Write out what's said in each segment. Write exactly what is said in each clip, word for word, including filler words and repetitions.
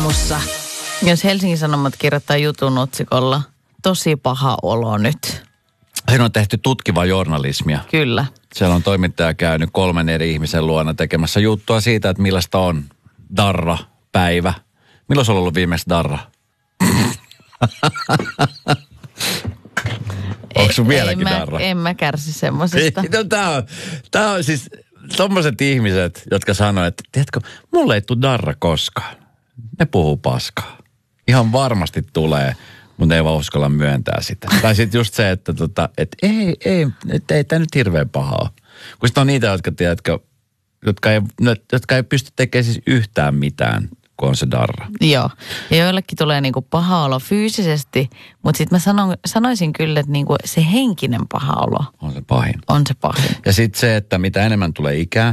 aamussa. Jos Helsingin Sanomat kirjoittaa jutun otsikolla, tosi paha olo nyt. Siinä on tehty tutkivaa journalismia. Kyllä. Siellä on toimittaja käynyt kolmen eri ihmisen luona tekemässä juttua siitä, että millaista on darra-päivä. Milloin sulla on ollut viimeksi darra? Onko sun vieläkin en darra? Mä, en mä kärsi semmosesta. No, tää on, tää on siis tommoset ihmiset, jotka sanoo, että tiedätkö, mulle ei tule darra koskaan. Ne puhuu paskaa. Ihan varmasti tulee, mutta ei vaan uskalla myöntää sitä. Tai sitten just se, että tota, et ei, ei, et ei tämä nyt hirveän paha ole. Kun sitten on niitä, jotka, tiedätkö, jotka, ei, jotka ei pysty tekemään siis yhtään mitään, kun on se darra. Joo. Ja joillekin tulee niinku paha olo fyysisesti, mutta sitten mä sanon, sanoisin kyllä, että niinku se henkinen paha olo On se pahin. on se pahin. Ja sitten se, että mitä enemmän tulee ikää,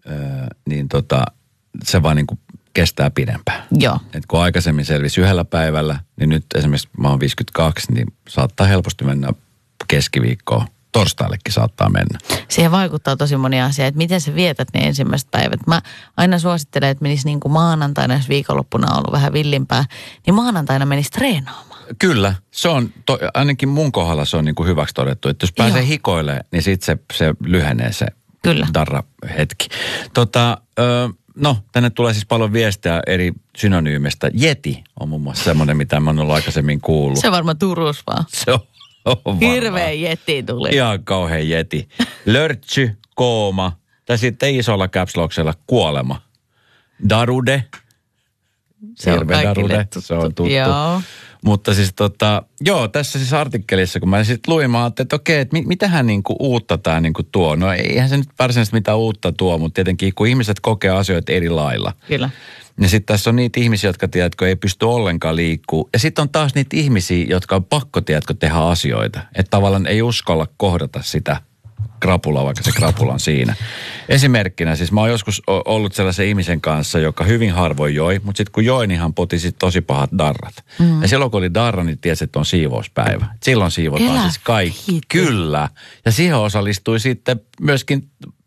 niin tota, se vaan niinku kestää pidempään. Joo. Et kun aikaisemmin selvisi yhdellä päivällä, niin nyt esimerkiksi mä oon viisikymmentäkaksi, niin saattaa helposti mennä keskiviikkoon. Torstaillekin saattaa mennä. Siihen vaikuttaa tosi moni asia, että miten sä vietät ne ensimmäiset päivät. Mä aina suosittelen, että menisi niin kuin maanantaina, jos viikonloppuna on ollut vähän villimpää, niin maanantaina menisi treenaamaan. Kyllä, se on, to, ainakin mun kohdalla se on niin kuin hyväksi todettu, että jos pääsee Joo. hikoilemaan, niin sitten se, se lyhenee se Kyllä. darra hetki. Tota, ö, no, tänne tulee siis paljon viestiä eri synonyymistä. Yeti on muun muassa semmoinen, mitä mä oon ollut aikaisemmin kuullut. Se on varmaan Turussa vaan. Se on, on varmaan. Hirveä jeti tuli. Ihan kauhean yeti. Lörtsy, kooma, tai sitten isolla capslocksella kuolema. Darude. Se on Hirveä kaikille darude, tuttu. se on tuttu. Joo. Mutta siis tota, joo, tässä siis artikkelissa, kun mä sitten luin, mä ajattelin, että okei, että mit, mitähän niinku uutta tämä niinku tuo. No eihän se nyt varsinaisesti mitään uutta tuo, mutta tietenkin kun ihmiset kokee asioita eri lailla. Kyllä. Ja sitten tässä on niitä ihmisiä, jotka tiedätkö, ei pysty ollenkaan liikkuu. Ja sitten on taas niitä ihmisiä, jotka on pakko, tiedätkö, tehdä asioita. Että tavallaan ei uskalla kohdata sitä krapulaa, vaikka se krapula on siinä. Esimerkkinä siis mä oon joskus ollut sellaisen ihmisen kanssa, joka hyvin harvoin joi, mutta sitten kun joi, niin hän poti sit tosi pahat darrat. Mm. Ja silloin kun oli darra, niin tiesi, että on siivouspäivä. Silloin siivotaan Elä siis kaikki. hitto. Kyllä. Ja siihen osallistui sitten myöskin,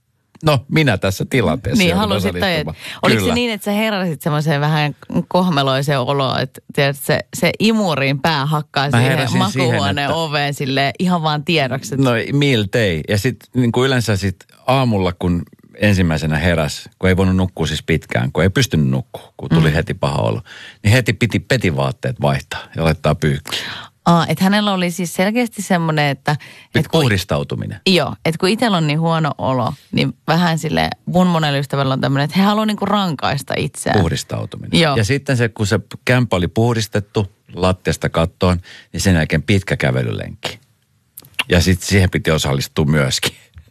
no minä tässä tilanteessa. Niin, joudun halusit tai osallistumaan. oliko Kyllä. se niin, että sä heräsit semmoiseen vähän kohmeloiseen oloon, että tiedät, se, se imurin pää hakkaa Mä siihen heräsin makuuhuoneen siihen, että- oveen silleen ihan vaan tiedoksi. No miltei. Ja sitten niin kuin yleensä sit aamulla, kun ensimmäisenä heräs, kun ei voinut nukkua siis pitkään, kun ei pystynyt nukkua, kun tuli mm. heti paha olo, niin heti piti petivaatteet vaihtaa ja laittaa pyykkyyn. Aa, että hänellä oli siis selkeästi semmoinen, että... Et kun, Puhdistautuminen. joo, että kun itsellä on niin huono olo, niin vähän sille mun monella ystävällä on tämmöinen, että he haluaa niinku rankaista itseään. Puhdistautuminen. Joo. Ja sitten se, kun se kämppä oli puhdistettu lattiasta kattoon, niin sen jälkeen pitkä kävelylenkki. Ja sitten siihen piti osallistua myöskin.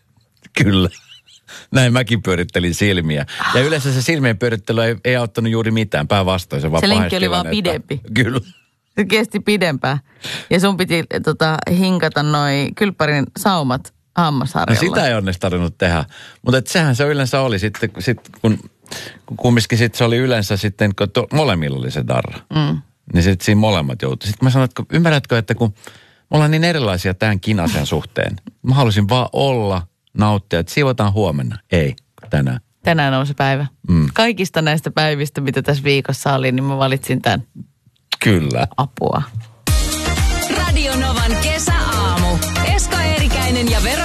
Kyllä. Näin mäkin pyörittelin silmiä. Ja yleensä se silmien pyörittely ei, ei auttanut juuri mitään. Päinvastoin se vaan Se lenkki pahensi oli vaan tilannetta. pidempi. Kyllä. Se kesti pidempään. Ja sun piti tota, hinkata noi kylppärin saumat hammasharjalla. No sitä ei onneksi tarvinnut tehdä. Mutta sehän se yleensä oli sitten, sit, kun, kun kumminkin sit se oli yleensä sitten, kun to, molemmilla oli se darra. Mm. Niin sitten siinä molemmat joutui. Sitten mä sanoin, että ymmärrätkö, että kun me ollaan niin erilaisia tämän kinasian suhteen. Mä halusin vaan olla, nauttia, että siivotaan huomenna. Ei, tänään. Tänään on se päivä. Mm. Kaikista näistä päivistä, mitä tässä viikossa oli, niin mä valitsin tämän. Kyllä. Apua. Radio Novan kesäaamu. Esko Eerikäinen ja Vero